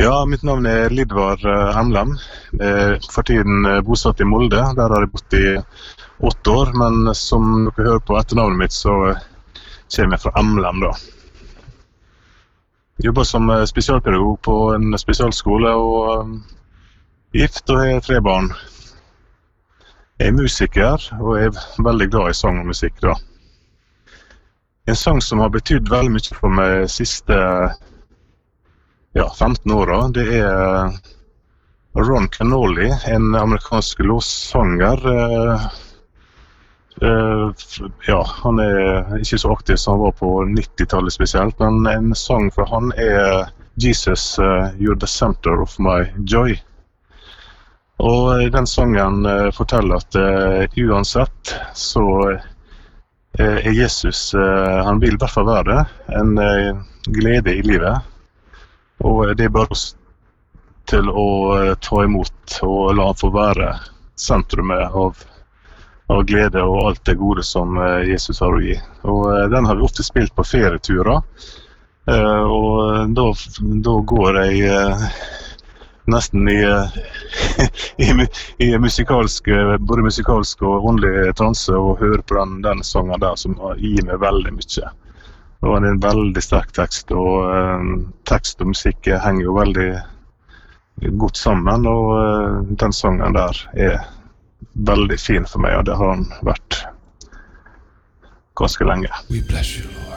Ja, mitt navn Lidvar Emlem. For tiden bosatt I Molde. Der har jeg bodd I 8 år, men som dere hører på etternavnet mitt, så kommer jeg fra Emlem da. Jeg jobber som spesialpedagog på en spesialskole og gift og har 3 barn. Jeg musiker og jeg veldig glad I sang og musikk da. En sang som har betydd veldig mye for meg siste 15 år, det Ron Canoli, en amerikansk låtsanger. Han ikke så aktiv som han var på 90-tallet spesielt, men en sang fra han Jesus, You're the Center of my Joy. Og den sangen forteller at uansett så Jesus, han vil I hvert fall være det, en glede I livet. Og det bare til å ta imot og la han få være sentrumet av glede og alt det gode som Jesus har å gi. Og den har vi ofte spilt på ferieturer, og da går jeg nesten I musikalsk, både musikalsk og åndelig transe og hører på den sangen der som gir meg veldig mye. Det var en veldig sterk tekst, og tekst og musikk henger jo veldig godt sammen, og den sangen der veldig fin for meg, og det har den vært ganske lenge. We bless you, Lord.